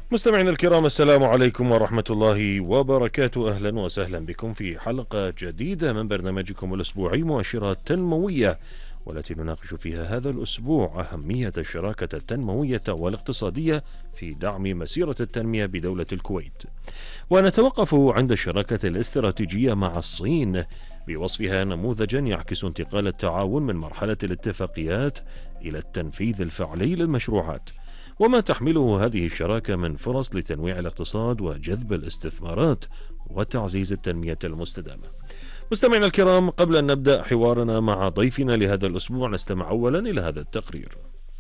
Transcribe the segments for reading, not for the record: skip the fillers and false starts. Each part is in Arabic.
مستمعينا الكرام، السلام عليكم ورحمة الله وبركاته. أهلا وسهلا بكم في حلقة جديدة من برنامجكم الأسبوعي مؤشرات تنموية، والتي نناقش فيها هذا الأسبوع أهمية الشراكة التنموية والاقتصادية في دعم مسيرة التنمية بدولة الكويت. ونتوقف عند الشراكة الاستراتيجية مع الصين بوصفها نموذجا يعكس انتقال التعاون من مرحلة الاتفاقيات إلى التنفيذ الفعلي للمشروعات، وما تحمله هذه الشراكة من فرص لتنويع الاقتصاد وجذب الاستثمارات وتعزيز التنمية المستدامة. مستمعينا الكرام، قبل أن نبدأ حوارنا مع ضيفنا لهذا الأسبوع، نستمع أولا إلى هذا التقرير.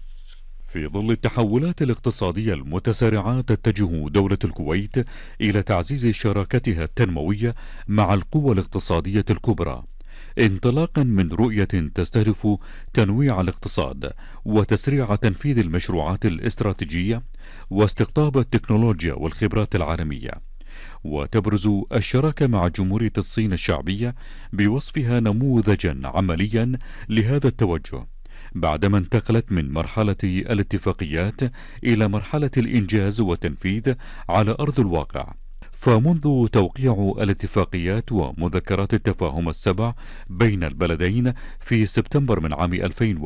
في ظل التحولات الاقتصادية المتسارعة، تتجه دولة الكويت إلى تعزيز شراكتها التنموية مع القوى الاقتصادية الكبرى، انطلاقا من رؤية تستهدف تنويع الاقتصاد وتسريع تنفيذ المشروعات الاستراتيجية واستقطاب التكنولوجيا والخبرات العالمية. وتبرز الشراكة مع جمهورية الصين الشعبية بوصفها نموذجا عمليا لهذا التوجه، بعدما انتقلت من مرحلة الاتفاقيات إلى مرحلة الإنجاز والتنفيذ على أرض الواقع. فمنذ توقيع الاتفاقيات ومذكرات التفاهم السبع بين البلدين في سبتمبر من عام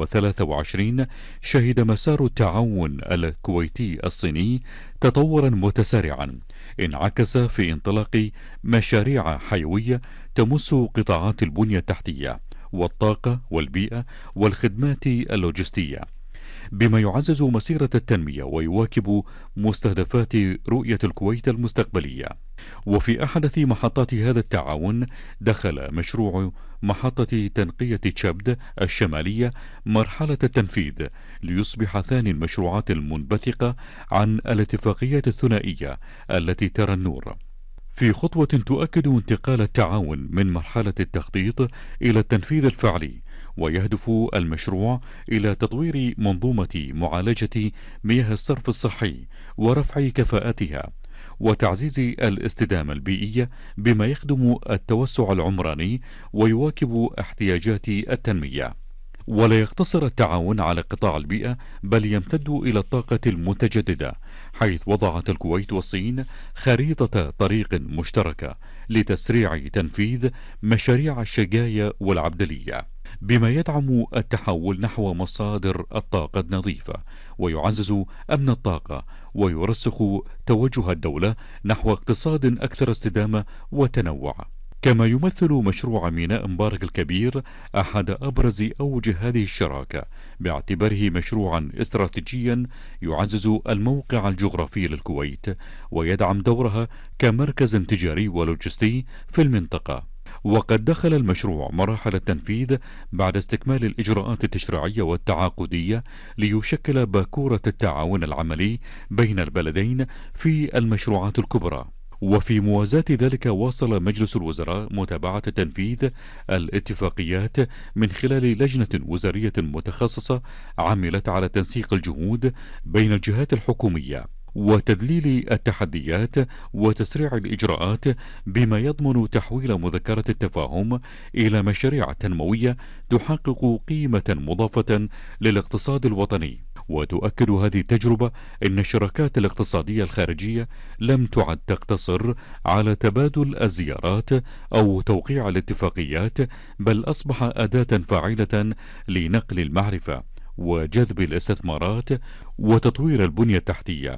2023، شهد مسار التعاون الكويتي الصيني تطورا متسارعا انعكس في انطلاق مشاريع حيوية تمس قطاعات البنية التحتية والطاقة والبيئة والخدمات اللوجستية، بما يعزز مسيرة التنمية ويواكب مستهدفات رؤية الكويت المستقبلية. وفي أحدث محطات هذا التعاون دخل مشروع محطة تنقية تشابد الشمالية مرحلة التنفيذ، ليصبح ثاني المشروعات المنبثقة عن الاتفاقيات الثنائية التي ترى النور، في خطوة تؤكد انتقال التعاون من مرحلة التخطيط إلى التنفيذ الفعلي. ويهدف المشروع إلى تطوير منظومة معالجة مياه الصرف الصحي ورفع كفاءتها وتعزيز الاستدامة البيئية، بما يخدم التوسع العمراني ويواكب احتياجات التنمية. ولا يقتصر التعاون على قطاع البيئة، بل يمتد إلى الطاقة المتجددة، حيث وضعت الكويت والصين خريطة طريق مشتركة لتسريع تنفيذ مشاريع الشقاية والعبدلية، بما يدعم التحول نحو مصادر الطاقة النظيفة ويعزز أمن الطاقة ويرسخ توجه الدولة نحو اقتصاد أكثر استدامة وتنوع. كما يمثل مشروع ميناء مبارك الكبير أحد أبرز أوجه هذه الشراكة، باعتباره مشروعا استراتيجيا يعزز الموقع الجغرافي للكويت ويدعم دورها كمركز تجاري ولوجستي في المنطقة. وقد دخل المشروع مراحل التنفيذ بعد استكمال الإجراءات التشريعية والتعاقدية، ليشكل باكورة التعاون العملي بين البلدين في المشروعات الكبرى. وفي موازاة ذلك، واصل مجلس الوزراء متابعة تنفيذ الاتفاقيات من خلال لجنة وزارية متخصصة عملت على تنسيق الجهود بين الجهات الحكومية وتذليل التحديات وتسريع الإجراءات، بما يضمن تحويل مذكرة التفاهم إلى مشاريع تنموية تحقق قيمة مضافة للاقتصاد الوطني. وتؤكد هذه التجربة أن الشراكات الاقتصادية الخارجية لم تعد تقتصر على تبادل الزيارات أو توقيع الاتفاقيات، بل أصبح أداة فاعلة لنقل المعرفة وجذب الاستثمارات وتطوير البنية التحتية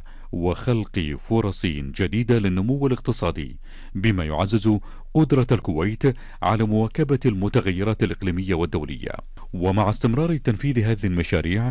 وخلق فرص جديدة للنمو الاقتصادي، بما يعزز قدرة الكويت على مواكبة المتغيرات الإقليمية والدولية. ومع استمرار تنفيذ هذه المشاريع،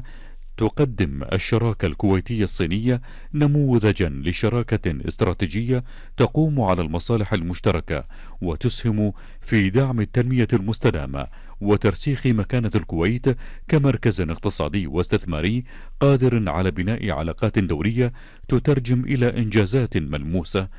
تقدم الشراكة الكويتية الصينية نموذجا لشراكة استراتيجية تقوم على المصالح المشتركة وتسهم في دعم التنمية المستدامة وترسيخ مكانة الكويت كمركز اقتصادي واستثماري قادر على بناء علاقات دولية تترجم إلى إنجازات ملموسة